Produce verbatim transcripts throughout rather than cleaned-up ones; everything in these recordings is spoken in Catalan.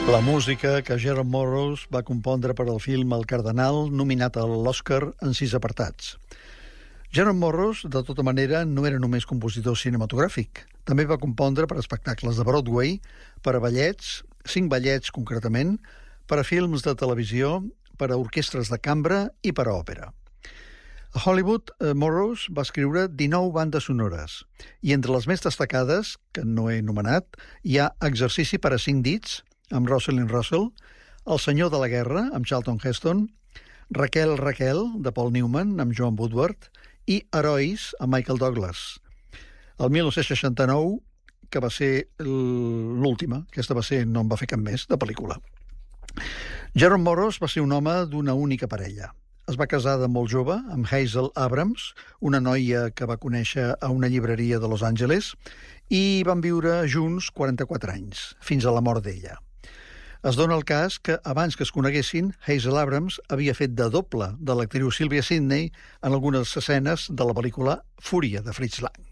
La música que Jerome Morrow va compondre per al film El Cardenal, nominat a l'Oscar en sis apartats. Jerome Morrow, de tota manera, no era només compositor cinematogràfic. També va compondre per a espectacles de Broadway, per a ballets, cinc ballets concretament, per a films de televisió, per a orquestres de cambra i per a òpera. A Hollywood, Morrow va escriure dinou bandes sonores, i entre les més destacades, que no he anomenat, hi ha Exercici per a cinc dits, amb Rosalind Russell, El senyor de la guerra, amb Charlton Heston, Raquel, Raquel, de Paul Newman, amb Joan Woodward, i Herois, amb Michael Douglas. El dinou seixanta-nou, que va ser l'última, aquesta va ser, no en va fer cap més, de pel·lícula. Jerome Morrow va ser un home d'una única parella. Es va casar de molt jove amb Hazel Abrams, una noia que va conèixer a una llibreria de Los Angeles, i van viure junts quaranta-quatre anys, fins a la mort d'ella. Es dona el cas que, abans que es coneguessin, Hazel Abrams havia fet de doble de l'actriu Sylvia Sidney en algunes escenes de la pel·lícula Fúria, de Fritz Lang.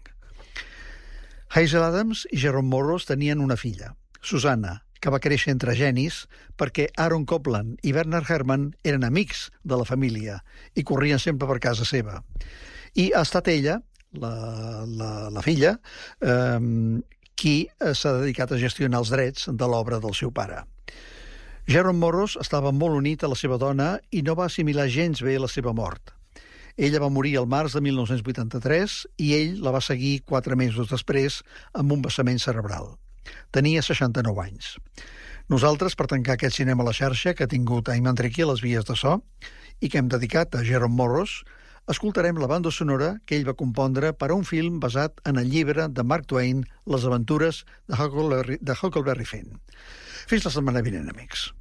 Hazel Abrams i Jerome Morrow tenien una filla, Susanna, que va créixer entre genis perquè Aaron Copland i Bernard Herrmann eren amics de la família i corrien sempre per casa seva. I ha estat ella, la, la, la filla, eh, qui s'ha dedicat a gestionar els drets de l'obra del seu pare. Jerome Morrow estava molt unit a la seva dona i no va assimilar gens bé la seva mort. Ella va morir al març de dinou vuitanta-tres i ell la va seguir quatre mesos després amb un vessament cerebral. Tenia seixanta-nou anys. Nosaltres, per tancar aquest cinema a la xarxa que ha tingut Ayman Triqui a les vies de so i que hem dedicat a Jerome Morrow, escoltarem la banda sonora que ell va compondre per a un film basat en el llibre de Mark Twain, Les aventures de Huckleberry, de Huckleberry Finn. Fins la setmana vinent, amics.